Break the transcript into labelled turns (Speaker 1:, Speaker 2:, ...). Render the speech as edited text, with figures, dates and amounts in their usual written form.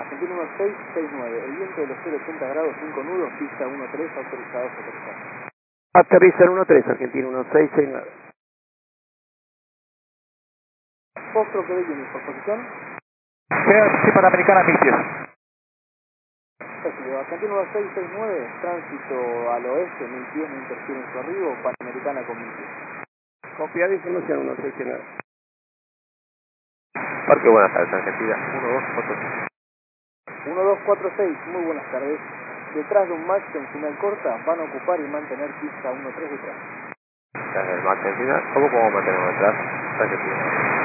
Speaker 1: Argentina 1669, el viento de los 080 grados, 5 nudos, pista 13, autorizados a aterrizar.
Speaker 2: Aterrizar 13, Argentina 1669.
Speaker 1: Foxtrot Quebec Union, por posición.
Speaker 3: Sí, Panamericana 1000 pies.
Speaker 1: Recibido. Argentina 1669, tránsito al oeste, 1000 pies, no interfiere en su arribo, Panamericana con 1000 pies.
Speaker 2: Copiada información 1669.
Speaker 4: Parque, buenas tardes, Argentina 1246.
Speaker 1: 1246, muy buenas tardes. Detrás de un match en final corta, van a ocupar y mantener pista 13 detrás.
Speaker 4: Desde el match en final, ¿cómo podemos mantenernos detrás? Argentina.